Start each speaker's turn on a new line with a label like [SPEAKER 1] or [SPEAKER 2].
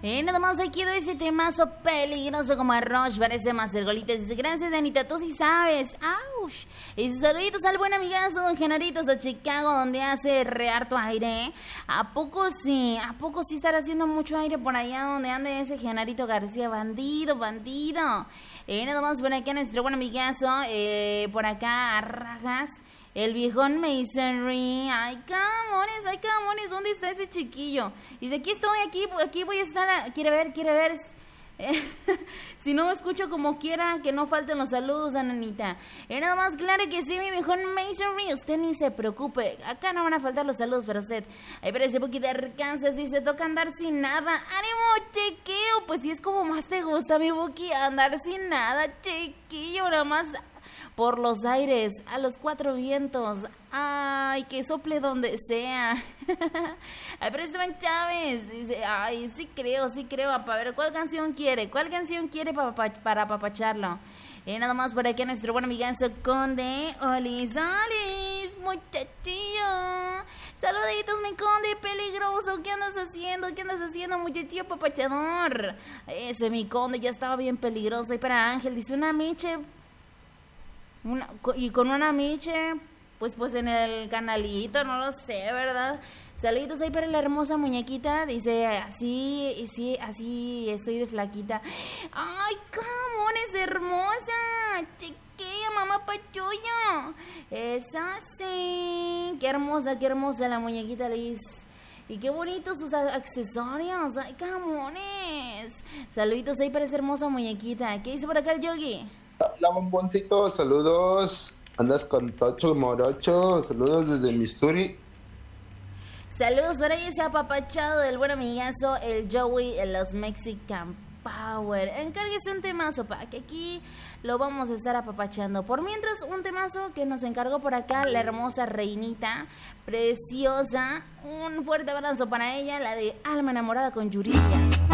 [SPEAKER 1] Nada más aquí doy ese temazo peligroso como arroz, parece más ergolitas. Dice, gracias, Danita, tú sí sabes. ¡Auch! Y saluditos al buen amigazo Don Genaritos de Chicago, donde hace re harto aire. ¿A poco sí? ¿A poco sí estará haciendo mucho aire por allá donde anda ese Genarito García? Bandido, bandido. Nada más por acá nuestro buen amigazo, por acá a rajas. El viejón me hizo reír. Ay, camones, ¿dónde está ese chiquillo? Dice, aquí estoy, aquí voy a estar. Quiere ver. Si no me escucho como quiera, que no falten los saludos, Ananita. Nada más, claro que sí, mi viejón me hizo reír. Usted ni se preocupe. Acá no van a faltar los saludos para usted. Ahí parece poquito de Arkansas. Dice, toca andar sin nada. ¡Ánimo, chiquillo! Pues si es como más te gusta, mi Buki, andar sin nada, chiquillo. Nada más por los aires, a los cuatro vientos. Ay, que sople donde sea. Ay, pero Esteban Chávez dice, ay, sí creo. Para ver, ¿cuál canción quiere para apapacharlo? Nada más por aquí a nuestro buen amigazo Conde. Olis, muchachillo. Saluditos, mi Conde peligroso. ¿Qué andas haciendo, muchachillo papachador? Ese, mi Conde, ya estaba bien peligroso. Y para Ángel, dice, una miche... y con una miche, pues en el canalito, no lo sé, ¿verdad? Saluditos ahí para la hermosa muñequita. Dice, así estoy de flaquita. Ay, camones, hermosa, chiquilla, mamá pachuyo. Esa sí, qué hermosa la muñequita, Liz. Y qué bonitos sus accesorios. Ay, camones. Saluditos ahí para esa hermosa muñequita. ¿Qué dice por acá el Yogi?
[SPEAKER 2] Hola, bomboncito, saludos. Andas con Tocho Morocho, saludos desde Missouri.
[SPEAKER 1] Saludos para ese apapachado del buen amigazo, el Joey, en los Mexican Power. Encárguese un temazo, pa, que aquí lo vamos a estar apapachando. Por mientras, un temazo que nos encargó por acá la hermosa Reinita, preciosa. Un fuerte abrazo para ella, la de Alma Enamorada con Yuridia.